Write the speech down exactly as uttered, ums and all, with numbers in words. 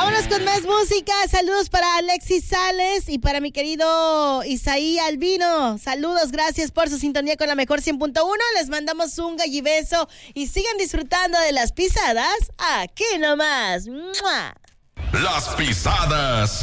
Vámonos con más música. Saludos para Alexis Sales y para mi querido Isaí Albino. Saludos, gracias por su sintonía con la mejor cien punto uno. Les mandamos un gallibeso y sigan disfrutando de las pisadas aquí nomás. ¡Mua! Las pisadas